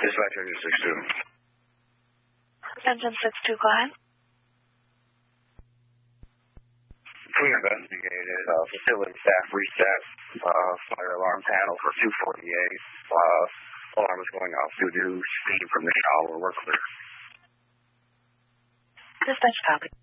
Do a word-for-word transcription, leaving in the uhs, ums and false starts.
Dispatch engine six two. Engine six two, go ahead. We investigated uh, facility staff reset uh, fire alarm panel for two forty-eight. Uh, alarm was going off due to steam from the shower. We're clear. Dispatch copy.